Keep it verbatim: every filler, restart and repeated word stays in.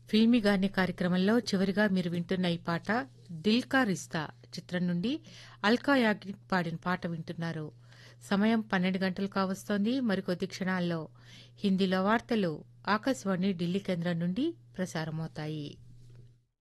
ఫిల్మీ గానే కార్యక్రమంలో చివరిగా మీరు వింటున్న ఈ పాట దిల్ కా రిస్తా చిత్రం నుండి అల్కా యాగ్నిక్ పాడిన పాట వింటున్నారు. సమయం పన్నెండు గంటలు కావస్తోంది. మరికొద్ది క్షణాల్లో హిందీలో వార్తలు ఆకాశవాణి ఢిల్లీ కేంద్రం నుండి ప్రసారమవుతాయి.